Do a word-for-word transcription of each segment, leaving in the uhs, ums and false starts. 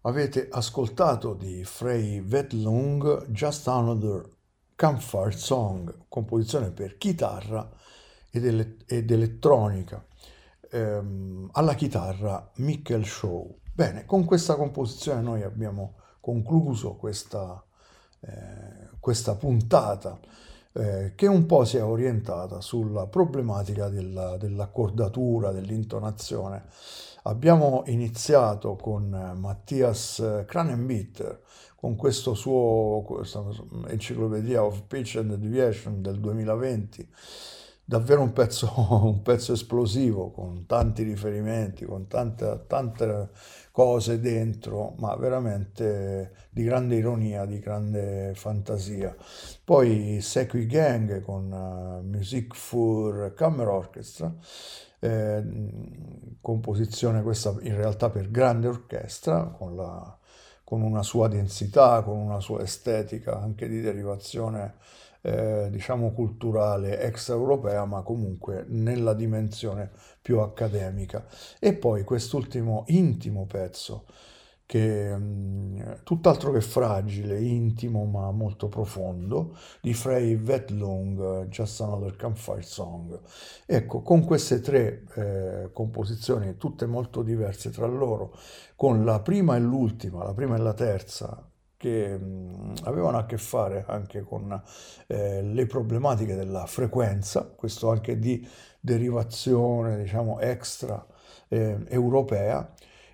Avete ascoltato di Frey Vedlung Just Another Campfire Song, composizione per chitarra ed, ele- ed elettronica. Ehm, alla chitarra Mikkel Shaw. Bene, con questa composizione noi abbiamo concluso questa, eh, questa puntata eh, che un po' si è orientata sulla problematica della- dell'accordatura, dell'intonazione. Abbiamo iniziato con eh, Mattias Cranenbitter, con questo suo, questa Encyclopedia of Pitch and Deviation del duemilaventi, davvero un pezzo, un pezzo esplosivo, con tanti riferimenti, con tante, tante cose dentro, ma veramente di grande ironia, di grande fantasia. Poi Sequi Gang con uh, Music for Camera Orchestra, eh, composizione questa in realtà per grande orchestra, con, la, con una sua densità, con una sua estetica anche di derivazione eh, diciamo culturale extraeuropea, ma comunque nella dimensione più accademica. E poi quest'ultimo intimo pezzo che è tutt'altro che fragile, intimo ma molto profondo, di Frey Vedlung, Just Another Campfire Song. Ecco, con queste tre eh, composizioni, tutte molto diverse tra loro, con la prima e l'ultima, la prima e la terza, che mh, avevano a che fare anche con eh, le problematiche della frequenza, questo anche di derivazione, diciamo, extra eh, europea,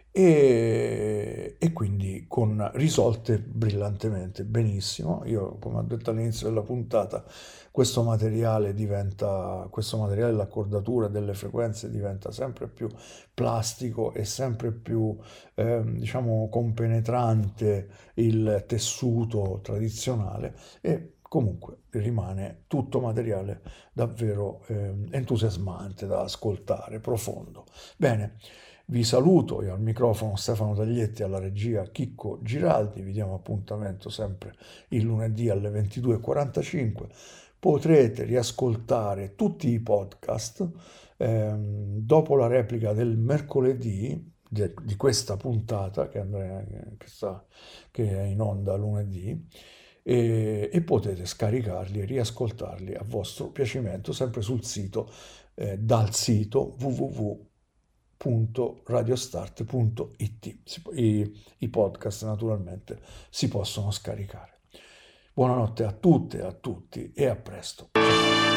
e, e quindi con risolte brillantemente, benissimo. Io, come ho detto all'inizio della puntata, questo materiale diventa, questo materiale dell'accordatura delle frequenze diventa sempre più plastico e sempre più, ehm, diciamo, compenetrante il tessuto tradizionale e comunque rimane tutto materiale davvero ehm, entusiasmante da ascoltare, profondo. Bene, vi saluto, io al microfono Stefano Taglietti, alla regia Chicco Giraldi, vi diamo appuntamento sempre il lunedì alle ventidue e quarantacinque. Potrete riascoltare tutti i podcast ehm, dopo la replica del mercoledì de- di questa puntata che, andrà- che sta- che è in onda lunedì e, e potete scaricarli e riascoltarli a vostro piacimento sempre sul sito, eh, dal sito w w w punto radiostart punto i t. Si può- I, I podcast naturalmente si possono scaricare. Buonanotte a tutte e a tutti e a presto.